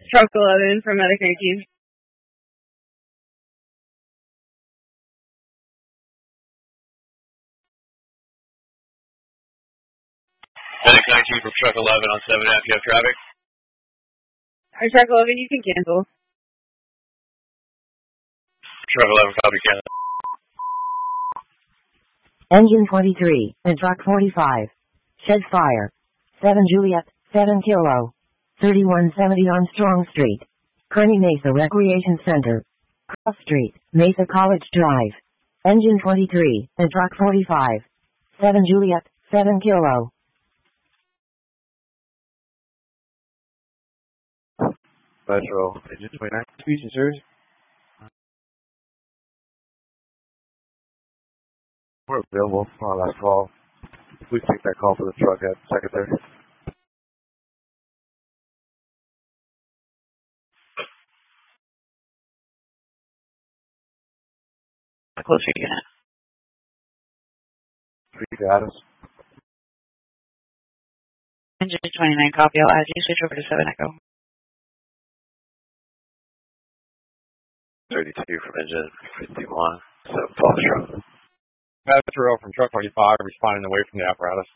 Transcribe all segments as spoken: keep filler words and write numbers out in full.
Truck eleven from Medic nineteen. Medic nineteen from Truck eleven on seven F, you have traffic? Alright, Truck eleven, you can cancel. Truck eleven, copy, cancel. Engine twenty-three, and Truck forty-five. Shed fire. seven Juliet, seven Kilo. thirty-one seventy on Strong Street. Kearney Mesa Recreation Center. Cross Street, Mesa College Drive. Engine twenty-three, and Truck forty-five. seven Juliet, seven Kilo. Metro, Engine twenty-nine, speech and service. We're available for our last call. Please take that call for the truck at Secretary. Closer unit. Three Adams. Engine twenty-nine, copy. I'll add you. Switch over to seven Echo. thirty-two from Engine fifty-one, seven Foxtrot. Metro from Truck twenty-five, responding away from the apparatus.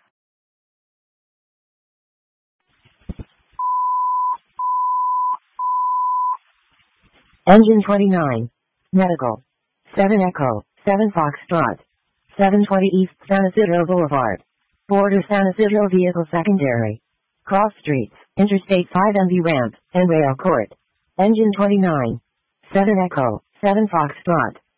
Engine twenty-nine. Medical. seven Echo, seven Foxtrot. seven twenty East San Isidro Boulevard. Border San Isidro Vehicle Secondary. Cross Streets, Interstate five M V Ramp, and Rail Court. Engine twenty-nine. seven Echo, seven Foxtrot.